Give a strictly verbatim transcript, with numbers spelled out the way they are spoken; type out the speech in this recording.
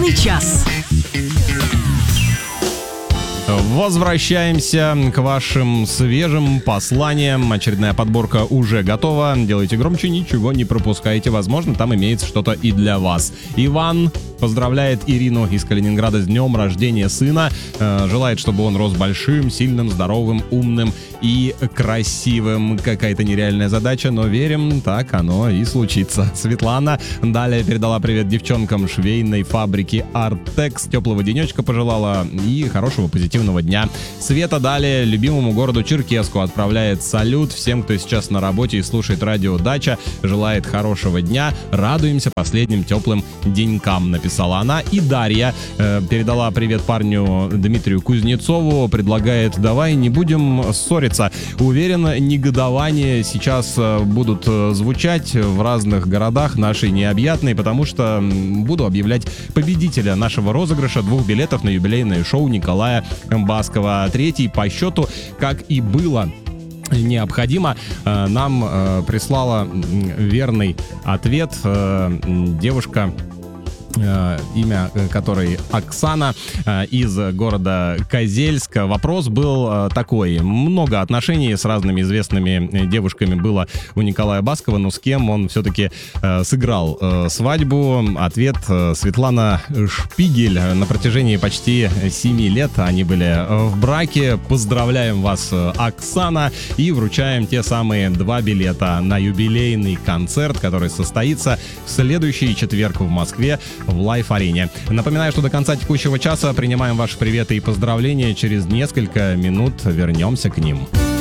Музыкальный час. Возвращаемся к вашим свежим посланиям. Очередная подборка уже готова. Делайте громче, ничего не пропускайте. Возможно, там имеется что-то и для вас. Иван поздравляет Ирину из Калининграда с днем рождения сына. Желает, чтобы он рос большим, сильным, здоровым, умным и красивым. Какая-то нереальная задача, но верим, так оно и случится. Светлана далее передала привет девчонкам швейной фабрики Артекс. Теплого денечка пожелала и хорошего позитивного дня. Света далее любимому городу Черкесску отправляет салют всем, кто сейчас на работе и слушает радио Дача. Желает хорошего дня. Радуемся последним теплым денькам, написала она. И Дарья э, передала привет парню Дмитрию Кузнецову. Предлагает: давай не будем ссориться. Уверен, негодования сейчас э, будут э, звучать в разных городах нашей необъятной, потому что буду объявлять победителя нашего розыгрыша двух билетов на юбилейное шоу Николая Баскова. Третий по счету, как и было необходимо, нам э, прислала верный ответ э, девушка, э, имя которой Оксана, э, из города Козельск. Вопрос был э, такой: много отношений с разными известными девушками было у Николая Баскова, но с кем он все-таки э, сыграл э, свадьбу? Ответ: э, Светлана Шпигель. На протяжении почти семи лет они были в браке. Поздравляем вас, Оксана, и вручаем те самые два билета на юбилейный концерт, который состоится в следующий четверг в Москве в Лайф-арене. Напоминаю, что до конца текущего часа принимаем ваши приветы и поздравления. Через несколько минут вернемся к ним.